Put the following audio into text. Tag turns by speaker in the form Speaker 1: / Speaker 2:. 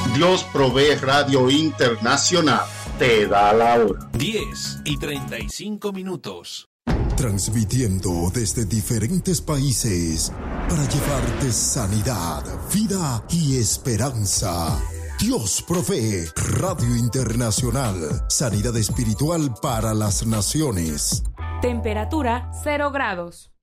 Speaker 1: Dios Provee Radio Internacional te da la hora.
Speaker 2: 10:35.
Speaker 3: Transmitiendo desde diferentes países para llevarte sanidad, vida y esperanza. Dios Provee Radio Internacional. Sanidad espiritual para las naciones.
Speaker 4: Temperatura 0 grados.